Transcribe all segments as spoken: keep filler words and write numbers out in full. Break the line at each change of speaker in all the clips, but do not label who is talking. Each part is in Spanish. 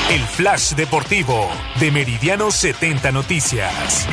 El Flash Deportivo de Meridiano setenta Noticias.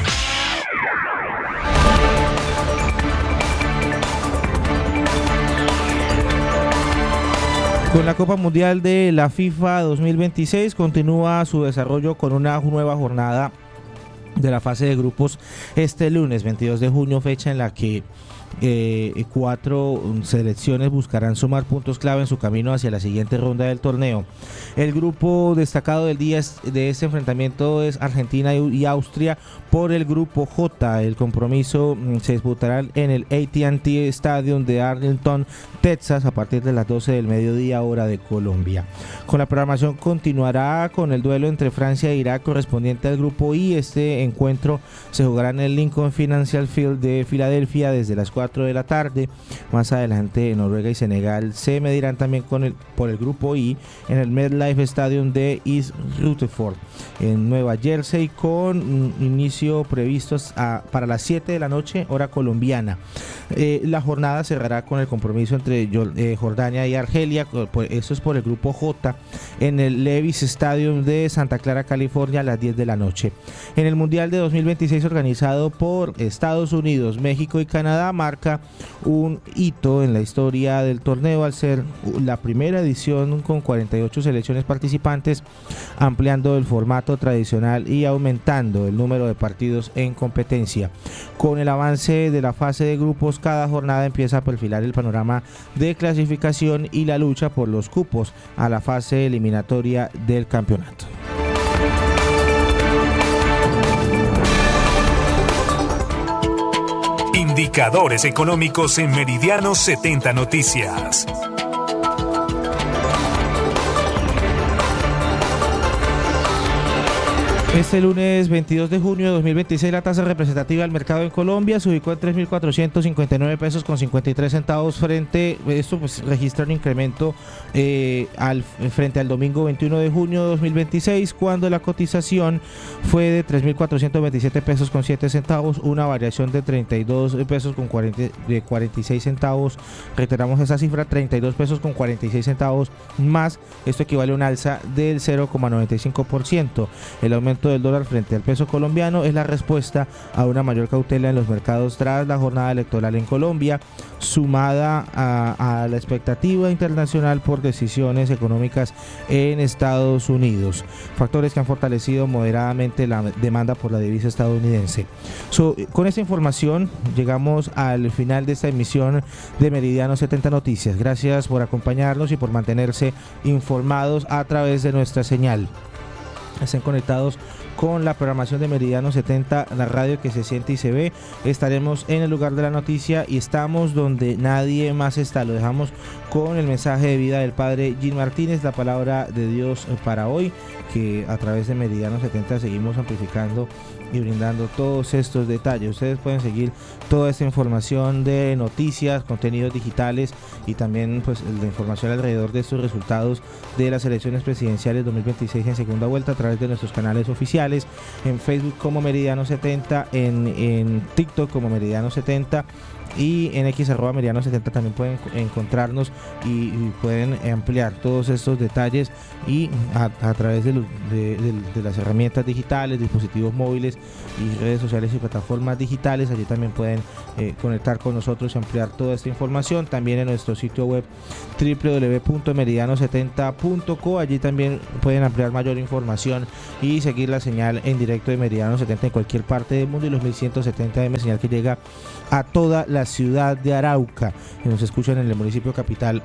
Con la Copa Mundial de la FIFA dos mil veintiséis continúa su desarrollo con una nueva jornada de la fase de grupos este lunes veintidós de junio, fecha en la que Eh, cuatro selecciones buscarán sumar puntos clave en su camino hacia la siguiente ronda del torneo. El grupo destacado del día de este enfrentamiento es Argentina y Austria por el grupo J. El compromiso se disputará en el A T and T Stadium de Arlington, Texas, a partir de las doce del mediodía hora de Colombia. Con la programación continuará con el duelo entre Francia e Irak correspondiente al grupo I. Este encuentro se jugará en el Lincoln Financial Field de Filadelfia desde las cuatro de la tarde. Más adelante Noruega y Senegal se medirán también con el, por el grupo I en el MetLife Stadium de East Rutherford en Nueva Jersey, con un inicio previsto a, para las siete de la noche hora colombiana. Eh, la jornada cerrará con el compromiso entre eh, Jordania y Argelia, eso es por el grupo J, en el Levi's Stadium de Santa Clara, California, a las diez de la noche. En el Mundial de dos mil veintiséis organizado por Estados Unidos, México y Canadá, marca un hito en la historia del torneo al ser la primera edición con cuarenta y ocho selecciones participantes, ampliando el formato tradicional y aumentando el número de partidos en competencia. Con el avance de la fase de grupos, cada jornada empieza a perfilar el panorama de clasificación y la lucha por los cupos a la fase eliminatoria del campeonato.
Indicadores económicos en Meridiano setenta Noticias.
Este lunes veintidós de junio de dos mil veintiséis la tasa representativa del mercado en Colombia se ubicó en tres mil cuatrocientos cincuenta y nueve pesos con cincuenta y tres centavos frente, esto pues registra un incremento eh, al, frente al domingo veintiuno de junio de dos mil veintiséis, cuando la cotización fue de tres mil cuatrocientos veintisiete pesos con siete centavos, una variación de treinta y dos pesos con cuarenta, de cuarenta y seis centavos. Reiteramos esa cifra, treinta y dos pesos con cuarenta y seis centavos más. Esto equivale a un alza del cero coma noventa y cinco por ciento. El aumento del dólar frente al peso colombiano es la respuesta a una mayor cautela en los mercados tras la jornada electoral en Colombia, sumada a, a la expectativa internacional por decisiones económicas en Estados Unidos, factores que han fortalecido moderadamente la demanda por la divisa estadounidense. So, con esta información llegamos al final de esta emisión de Meridiano setenta Noticias. Gracias por acompañarnos y por mantenerse informados a través de nuestra señal. Estén conectados con la programación de Meridiano setenta, la radio que se siente y se ve. Estaremos en el lugar de la noticia y estamos donde nadie más está. Lo dejamos con el mensaje de vida del padre Gil Martínez, la palabra de Dios para hoy, que a través de Meridiano setenta seguimos amplificando y brindando todos estos detalles. Ustedes pueden seguir toda esta información de noticias, contenidos digitales y también pues la información alrededor de estos resultados de las elecciones presidenciales dos mil veintiséis en segunda vuelta a través de nuestros canales oficiales, en Facebook como Meridiano setenta, en, en TikTok como Meridiano setenta y en X arroba Meridiano setenta también pueden encontrarnos y, y pueden ampliar todos estos detalles y a, a través de, los, de, de, de las herramientas digitales, dispositivos móviles y redes sociales y plataformas digitales. Allí también pueden eh, conectar con nosotros y ampliar toda esta información. También en nuestro sitio web doble u doble u doble u punto meridiano setenta punto co, allí también pueden ampliar mayor información y seguir la señal en directo de Meridiano setenta en cualquier parte del mundo y los mil ciento setenta eme, señal que llega a toda la ciudad de Arauca, que nos escuchan en el municipio capital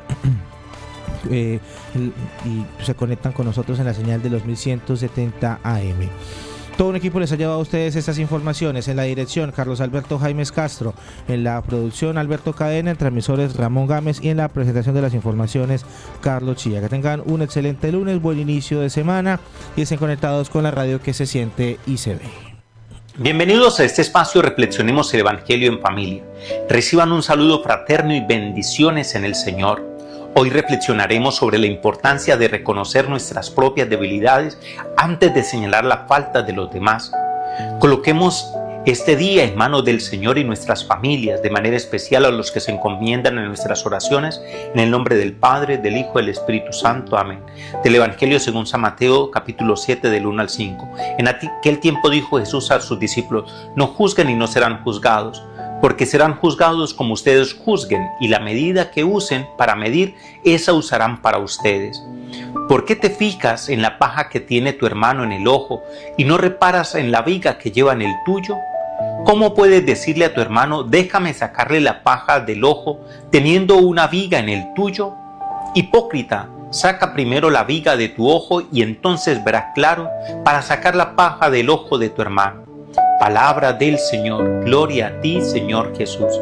eh, y se conectan con nosotros en la señal de los mil ciento setenta A M. Todo un equipo les ha llevado a ustedes estas informaciones. En la dirección, Carlos Alberto Jaimes Castro. En la producción, Alberto Cadena. En transmisores, Ramón Gámez. Y en la presentación de las informaciones, Carlos Chía. Que tengan un excelente lunes, buen inicio de semana y estén conectados con la radio que se siente y se ve.
Bienvenidos a este espacio Reflexionemos el Evangelio en Familia. Reciban un saludo fraterno y bendiciones en el Señor. Hoy reflexionaremos sobre la importancia de reconocer nuestras propias debilidades antes de señalar la falta de los demás. Coloquemos este día en manos del Señor y nuestras familias, de manera especial a los que se encomiendan en nuestras oraciones, en el nombre del Padre, del Hijo y del Espíritu Santo. Amén. Del Evangelio según San Mateo, capítulo siete, del uno al cinco. En aquel tiempo dijo Jesús a sus discípulos: no juzguen y no serán juzgados, porque serán juzgados como ustedes juzguen, y la medida que usen para medir, esa usarán para ustedes. ¿Por qué te fijas en la paja que tiene tu hermano en el ojo y no reparas en la viga que lleva en el tuyo? ¿Cómo puedes decirle a tu hermano: déjame sacarle la paja del ojo, teniendo una viga en el tuyo? Hipócrita, saca primero la viga de tu ojo y entonces verás claro para sacar la paja del ojo de tu hermano. Palabra del Señor. Gloria a ti, Señor Jesús.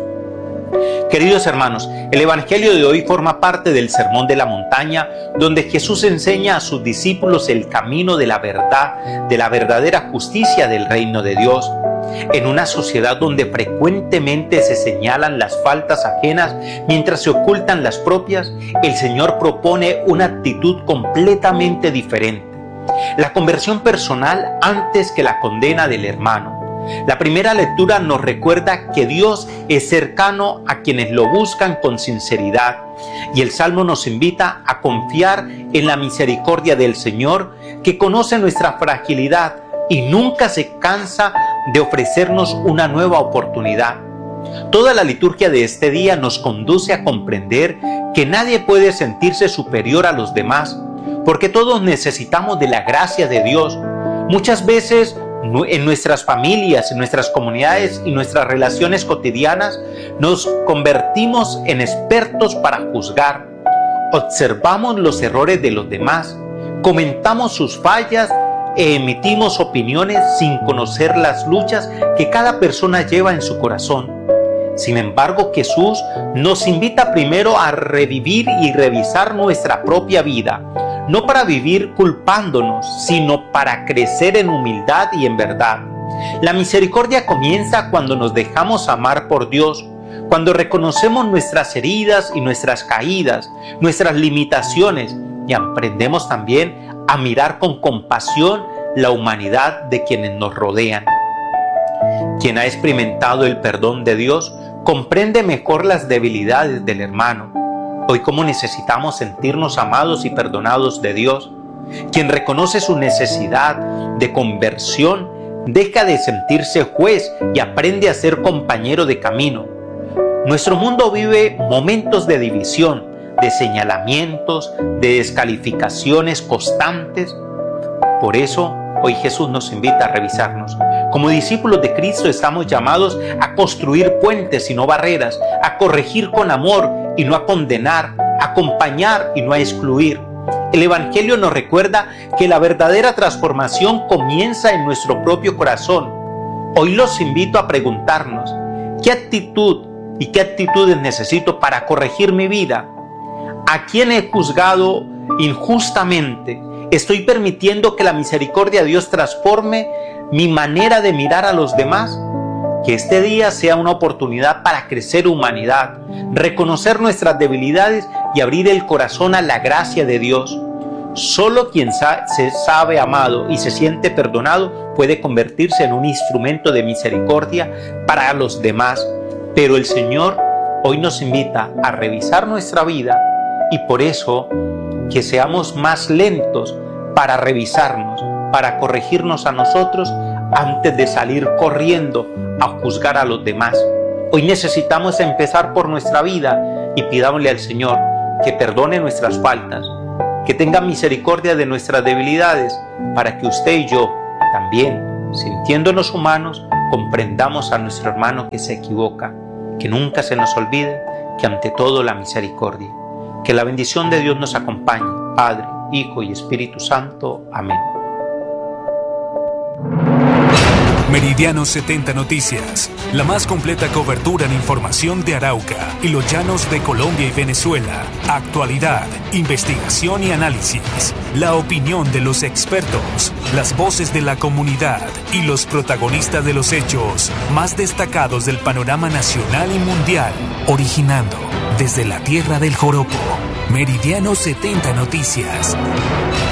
Queridos hermanos, el Evangelio de hoy forma parte del Sermón de la Montaña, donde Jesús enseña a sus discípulos el camino de la verdad, de la verdadera justicia del reino de Dios. En una sociedad donde frecuentemente se señalan las faltas ajenas mientras se ocultan las propias, el Señor propone una actitud completamente diferente: la conversión personal antes que la condena del hermano. La primera lectura nos recuerda que Dios es cercano a quienes lo buscan con sinceridad, y el Salmo nos invita a confiar en la misericordia del Señor, que conoce nuestra fragilidad y nunca se cansa de ofrecernos una nueva oportunidad. Toda la liturgia de este día nos conduce a comprender que nadie puede sentirse superior a los demás, porque todos necesitamos de la gracia de Dios. Muchas veces en nuestras familias, en nuestras comunidades y nuestras relaciones cotidianas nos convertimos en expertos para juzgar. Observamos los errores de los demás, comentamos sus fallas e emitimos opiniones sin conocer las luchas que cada persona lleva en su corazón. Sin embargo, Jesús nos invita primero a revivir y revisar nuestra propia vida, no para vivir culpándonos, sino para crecer en humildad y en verdad. La misericordia comienza cuando nos dejamos amar por Dios, cuando reconocemos nuestras heridas y nuestras caídas, nuestras limitaciones, y aprendemos también a mirar con compasión la humanidad de quienes nos rodean. Quien ha experimentado el perdón de Dios comprende mejor las debilidades del hermano. Hoy, cómo necesitamos sentirnos amados y perdonados de Dios. Quien reconoce su necesidad de conversión deja de sentirse juez y aprende a ser compañero de camino. Nuestro mundo vive momentos de división, de señalamientos, de descalificaciones constantes. Por eso, hoy Jesús nos invita a revisarnos. Como discípulos de Cristo estamos llamados a construir puentes y no barreras, a corregir con amor y no a condenar, a acompañar y no a excluir. El Evangelio nos recuerda que la verdadera transformación comienza en nuestro propio corazón. Hoy los invito a preguntarnos: ¿qué actitud y qué actitudes necesito para corregir mi vida? ¿A quién he juzgado injustamente? ¿Estoy permitiendo que la misericordia de Dios transforme mi manera de mirar a los demás? Que este día sea una oportunidad para crecer humanidad, reconocer nuestras debilidades y abrir el corazón a la gracia de Dios. Solo quien sa- se sabe amado y se siente perdonado puede convertirse en un instrumento de misericordia para los demás. Pero el Señor hoy nos invita a revisar nuestra vida, y por eso que seamos más lentos para revisarnos, para corregirnos a nosotros antes de salir corriendo a juzgar a los demás. Hoy necesitamos empezar por nuestra vida y pidámosle al Señor que perdone nuestras faltas, que tenga misericordia de nuestras debilidades, para que usted y yo también, sintiéndonos humanos, comprendamos a nuestro hermano que se equivoca. Que nunca se nos olvide que ante todo la misericordia. Que la bendición de Dios nos acompañe, Padre, Hijo y Espíritu Santo. Amén.
Meridiano setenta Noticias, la más completa cobertura en información de Arauca y los llanos de Colombia y Venezuela. Actualidad, investigación y análisis. La opinión de los expertos, las voces de la comunidad y los protagonistas de los hechos más destacados del panorama nacional y mundial. Originando desde la tierra del joropo. Meridiano setenta Noticias.